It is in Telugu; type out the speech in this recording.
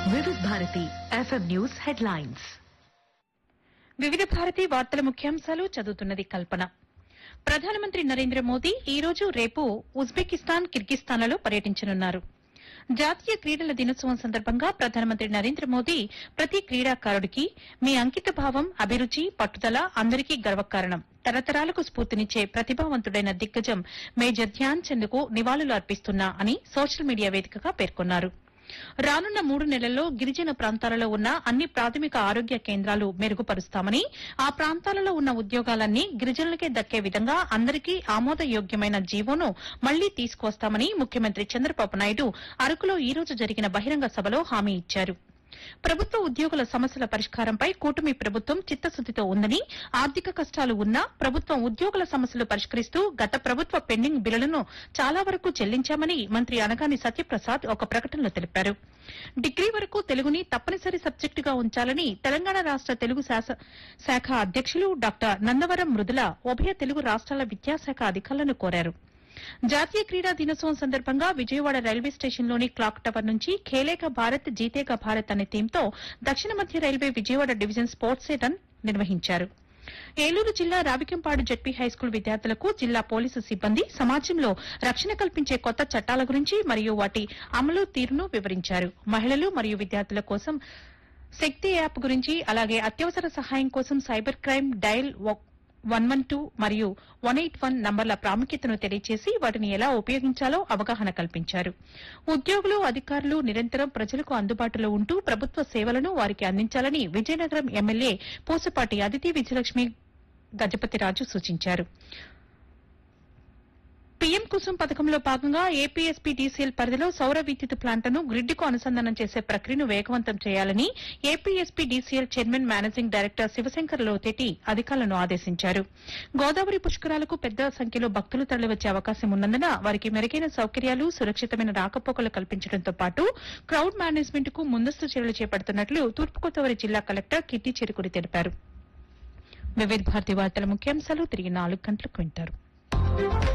వివిధ భారతి ఎఫ్ఎం న్యూస్ హెడ్లైన్స్. వివిధ భారతి వార్తల ముఖ్యాంశాలు చదువుతున్నది కల్పన. ప్రధానమంత్రి నరేంద్ర మోదీ ఈ రోజు రేపు ఉజ్బెకిస్తాన్, కిర్గిస్తాన్లలో పర్యటించనున్నారు. జాతీయ క్రీడల దినోత్సవం సందర్భంగా ప్రధానమంత్రి నరేంద్ర మోదీ ప్రతి క్రీడాకారుడికి మీ అంకిత భావం, అభిరుచి, పట్టుదల అందరికీ గర్వకారణం, తరతరాలకు స్ఫూర్తినిచ్చే ప్రతిభావంతుడైన దిగ్గజం మేజర్ ధ్యాన్ చంద్ కు నివాళులు అర్పిస్తున్నా అని సోషల్ మీడియా వేదికగా పేర్కొన్నారు. రానున్న 3 నెలల్లో గిరిజన ప్రాంతాలలో ఉన్న అన్ని ప్రాథమిక ఆరోగ్య కేంద్రాలు మెరుగుపరుస్తామని, ఆ ప్రాంతాలలో ఉన్న ఉద్యోగాలన్నీ గిరిజనులకే దక్కే విధంగా అందరికీ ఆమోదయోగ్యమైన జీవోను మళ్లీ తీసుకువస్తామని ముఖ్యమంత్రి చంద్రబాబు నాయుడు అరకులో ఈ రోజు జరిగిన బహిరంగ సభలో హామీ ఇచ్చారు. ప్రభుత్వ ఉద్యోగుల సమస్యల పరిష్కారంపై కూటమి ప్రభుత్వం చిత్తశుద్దితో ఉందని, ఆర్థిక కష్టాలు ఉన్నా ప్రభుత్వం ఉద్యోగుల సమస్యలు పరిష్కరిస్తూ గత ప్రభుత్వ పెండింగ్ బిల్లులను చాలా వరకు చెల్లించామని మంత్రి అనగాని సత్యప్రసాద్ ఒక ప్రకటనలో తెలిపారు. డిగ్రీ వరకు తెలుగుని తప్పనిసరి సబ్జెక్టుగా ఉంచాలని తెలంగాణ రాష్ట తెలుగు శాఖ అధ్యకులు డాక్టర్ నందవరం మృదుల ఉభయ తెలుగు రాష్ట్రాల విద్యాశాఖ అధికారులను కోరారు. జాతీయ క్రీడా దినోత్సవం సందర్భంగా విజయవాడ రైల్వే స్టేషన్లోని క్లాక్ టవర్ నుంచి ఖేలేగా భారత్, జీతేగా భారత్ అనే థీమ్తో దక్షిణ మధ్య railway Vijayawada division sports run నిర్వహించారు. ఏలూరు జిల్లా రావికంపాడు జడ్పీ హైస్కూల్ విద్యార్థులకు జిల్లా పోలీసు సిబ్బంది సమాజంలో రక్షణ కల్పించే కొత్త చట్టాల గురించి మరియు వాటి అమలు తీరును వివరించారు. మహిళలు మరియు విద్యార్థుల కోసం శక్తి యాప్ గురించి, అలాగే అత్యవసర సహాయం కోసం సైబర్ క్రైమ్ డయల్ 112 మరియు 181 నంబర్ల ప్రాముఖ్యతను తెలియజేసి వాటిని ఎలా ఉపయోగించాలో అవగాహన కల్పించారు. ఉద్యోగులు, అధికారులు నిరంతరం ప్రజలకు అందుబాటులో ఉంటూ ప్రభుత్వ సేవలను వారికి అందించాలని విజయనగరం ఎమ్మెల్యే పూసపాటి అదితి విజయలక్ష్మి గజపతిరాజు సూచించారు. పీఎం కుసుమ్ పథకంలో భాగంగా ఏపీఎస్పీడీసీఎల్ పరిధిలో సౌర విద్యుత్ ప్లాంట్ను గ్రిడ్కు అనుసంధానం చేసే ప్రక్రియను వేగవంతం చేయాలని APSPDCL chairman managing director Shivshankar Lotheti అధికారులను ఆదేశించారు. గోదావరి పుష్కరాలకు పెద్ద సంఖ్యలో భక్తులు తరలివచ్చే అవకాశం ఉన్నందున వారికి మెరుగైన సౌకర్యాలు, సురక్షితమైన రాకపోకలు కల్పించడంతో పాటు క్రౌడ్ మేనేజ్మెంట్ కు ముందస్తు చర్యలు చేపడుతున్నట్లు తూర్పుగోదావరి జిల్లా కలెక్టర్ కిట్టి చెరుకుడి తెలిపారు. వివిధ భారతి వార్తల ముఖ్యాంశాలు తిరిగి 4 గంటలకు వింటారు.